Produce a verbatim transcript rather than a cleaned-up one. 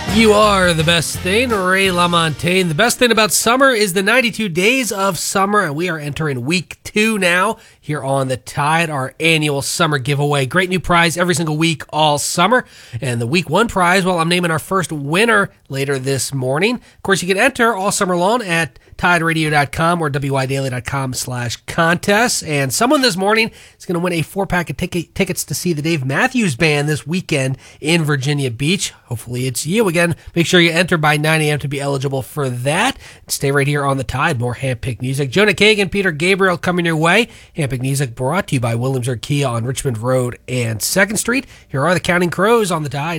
You are the best thing, Ray LaMontagne. The best thing about summer is the ninety-two days of summer, and we are entering week two now here on The Tide, our annual summer giveaway. Great new prize every single week all summer. And the week one prize, well, I'm naming our first winner later this morning. Of course, you can enter all summer long at tide radio dot com or w y daily dot com slash contests. And someone this morning is going to win a four-pack of ticket, tickets to see the Dave Matthews Band this weekend in Virginia Beach. Hopefully it's you. Again, make sure you enter by nine a.m. to be eligible for that. Stay right here on The Tide. More handpicked music. Jonah Kagan, Peter Gabriel coming your way. Handpicked music brought to you by Williamsburg Kia on Richmond Road and second Street. Here are the Counting Crows on The Tide.